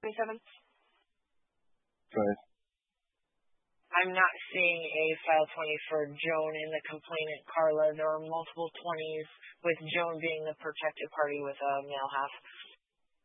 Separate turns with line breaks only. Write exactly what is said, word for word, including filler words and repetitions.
twenty-seven?
Go ahead.
I'm not seeing a file twenty for Joan and the complainant, Carla. There are multiple twenties, with Joan being the protected party with a male half.